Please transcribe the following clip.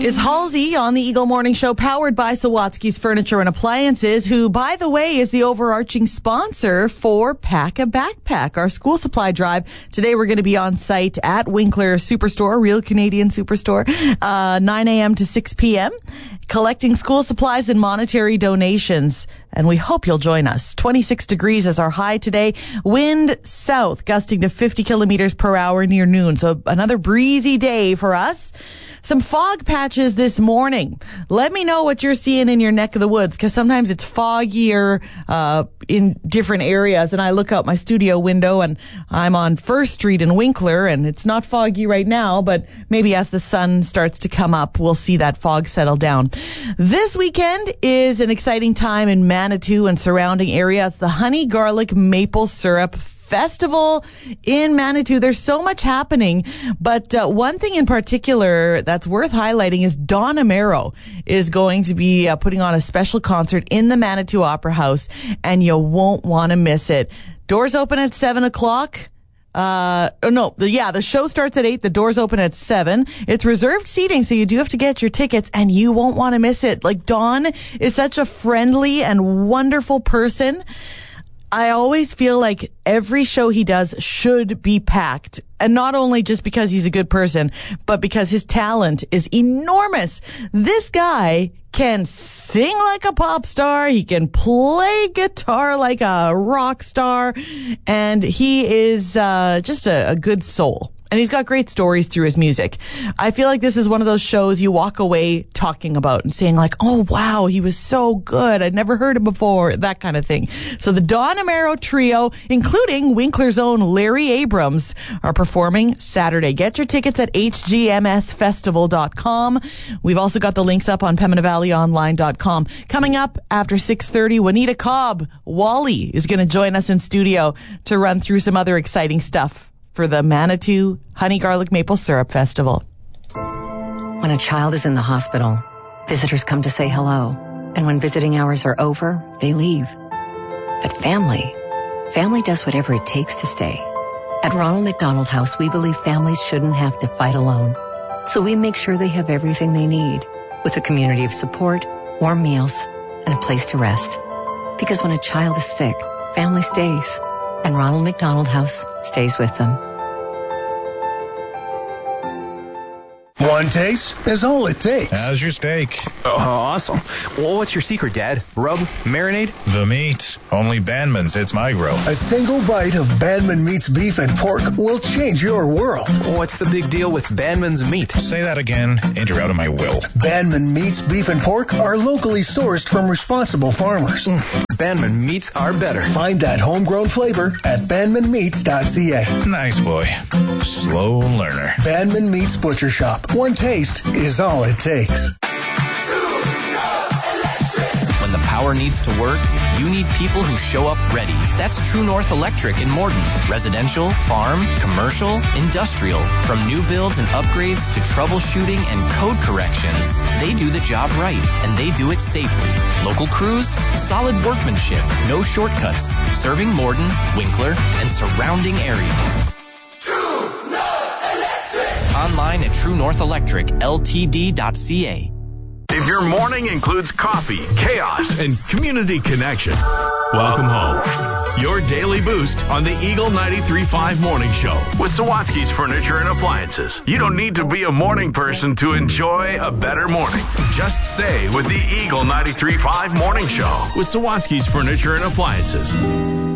It's Halsey on the Eagle Morning Show, powered by Sawatsky's Furniture and Appliances, who, by the way, is the overarching sponsor for Pack a Backpack, our school supply drive. Today we're going to be on site at Winkler Superstore, Real Canadian Superstore, 9 a.m. to 6 p.m., collecting school supplies and monetary donations. And we hope you'll join us. 26 degrees is our high today. Wind south, gusting to 50 kilometers per hour near noon. So another breezy day for us. Some fog patches this morning. Let me know what you're seeing in your neck of the woods, because sometimes it's foggier in different areas. And I look out my studio window and I'm on First Street in Winkler, and it's not foggy right now, but maybe as the sun starts to come up, we'll see that fog settle down. This weekend is an exciting time in Manitou and surrounding area. It's the Honey Garlic Maple Syrup Festival in Manitou. There's so much happening, but one thing in particular that's worth highlighting is Don Amaro is going to be putting on a special concert in the Manitou Opera House, and you won't want to miss it. Doors open at 7 o'clock. The show starts at 8. The doors open at 7. It's reserved seating, so you do have to get your tickets, and you won't want to miss it. Like, Don is such a friendly and wonderful person. I always feel like every show he does should be packed. And not only just because he's a good person, but because his talent is enormous. This guy can sing like a pop star. He can play guitar like a rock star. And he is just a good soul. And he's got great stories through his music. I feel like this is one of those shows you walk away talking about and saying like, oh, wow, he was so good. I'd never heard him before, that kind of thing. So the Don Amaro Trio, including Winkler's own Larry Abrams, are performing Saturday. Get your tickets at hgmsfestival.com. We've also got the links up on PemminValleyOnline.com. Coming up after 6:30, Juanita Cobb, Wally, is going to join us in studio to run through some other exciting stuff for the Manitou Honey Garlic Maple Syrup Festival. When a child is in the hospital, visitors come to say hello. And when visiting hours are over, they leave. But family does whatever it takes to stay. At Ronald McDonald House, we believe families shouldn't have to fight alone. So we make sure they have everything they need, with a community of support, warm meals, and a place to rest. Because when a child is sick, family stays. And Ronald McDonald House stays with them. One taste is all it takes. How's your steak? Oh, awesome. Well, what's your secret, Dad? Rub? Marinade? The meat. Only Bandman's hits my grill. A single bite of Bandman Meat's beef and pork will change your world. What's the big deal with Bandman's meat? Say that again, and you're out of my will. Bandman Meat's beef and pork are locally sourced from responsible farmers. Bandman meats are better. Find that homegrown flavor at bandmanmeats.ca. Nice boy. Slow learner. Bandman Meats Butcher Shop. One taste is all it takes. When the power needs to work, you need people who show up ready. That's True North Electric in Morden. Residential, farm, commercial, industrial. From new builds and upgrades to troubleshooting and code corrections, they do the job right, and they do it safely. Local crews, solid workmanship, no shortcuts. Serving Morden, Winkler, and surrounding areas. Online at TrueNorthElectricLTD.ca. If your morning includes coffee, chaos, and community connection, welcome home. Your daily boost on the Eagle 93.5 Morning Show with Sawatsky's Furniture and Appliances. You don't need to be a morning person to enjoy a better morning. Just stay with the Eagle 93.5 Morning Show with Sawatsky's Furniture and Appliances.